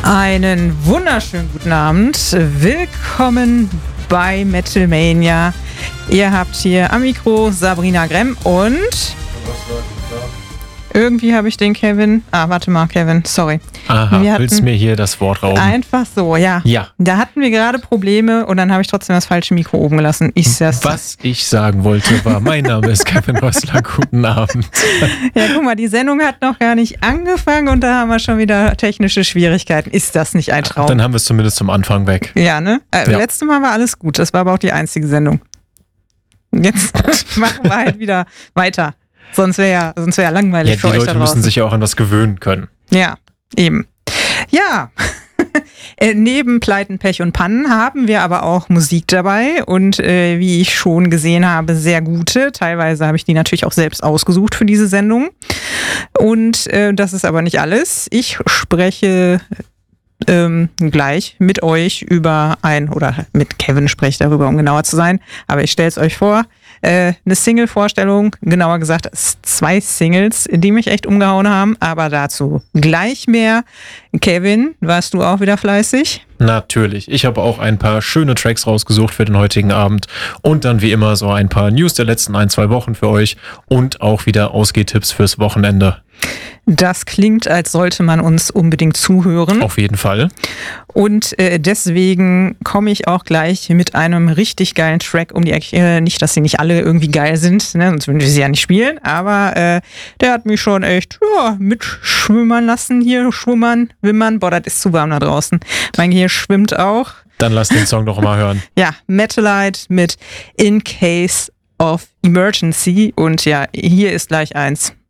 Einen wunderschönen guten Abend. Willkommen bei Metalmania. Ihr habt hier am Mikro Sabrina Gremm und irgendwie habe ich den Kevin. Warte mal, Kevin, sorry. Aha, willst du mir hier das Wort rauben? Einfach so, ja. Ja. Da hatten wir gerade Probleme und dann habe ich trotzdem das falsche Mikro oben gelassen. Was ich sagen wollte war, mein Name ist Kevin Rössler, guten Abend. Ja, guck mal, die Sendung hat noch gar nicht angefangen und da haben wir schon wieder technische Schwierigkeiten. Ist das nicht ein Traum? Dann haben wir es zumindest zum Anfang weg. Ja, ne? Ja. Letztes Mal war alles gut, das war aber auch die einzige Sendung. Jetzt machen wir halt wieder weiter. Sonst wäre ja langweilig für euch da draußen. Die Leute müssen sich ja auch an was gewöhnen können. Ja, eben. Ja, neben Pleiten, Pech und Pannen haben wir aber auch Musik dabei und wie ich schon gesehen habe, sehr gute. Teilweise habe ich die natürlich auch selbst ausgesucht für diese Sendung. Und das ist aber nicht alles. Ich spreche gleich mit euch mit Kevin spreche ich darüber, um genauer zu sein. Aber ich stelle es euch vor. Eine Single-Vorstellung, genauer gesagt 2 Singles, die mich echt umgehauen haben, aber dazu gleich mehr. Kevin, warst du auch wieder fleißig? Natürlich. Ich habe auch ein paar schöne Tracks rausgesucht für den heutigen Abend und dann wie immer so ein paar News der letzten 1-2 Wochen für euch und auch wieder Ausgehtipps fürs Wochenende. Das klingt, als sollte man uns unbedingt zuhören. Auf jeden Fall. Und deswegen komme ich auch gleich mit einem richtig geilen Track um die Ecke. Nicht, dass sie nicht alle irgendwie geil sind, ne? Sonst würden wir sie ja nicht spielen. Aber der hat mich schon echt mitschwimmern lassen hier. Wimmern. Boah, das ist zu warm da draußen. Mein Gehirn schwimmt auch. Dann lass den Song doch mal hören. Ja, Metalite mit In Case of Emergency. Und ja, hier ist gleich eins.